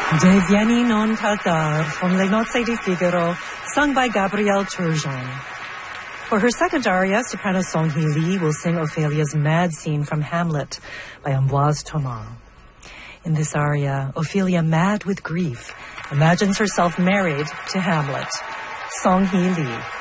De Vieni non tardar from Le Nozze di Figaro, sung by Gabrielle Turgeon. For her second aria, soprano Song Hee Lee will sing Ophelia's mad scene from Hamlet by Ambroise Thomas. In this aria, Ophelia, mad with grief, imagines herself married to Hamlet. Song Hee Lee.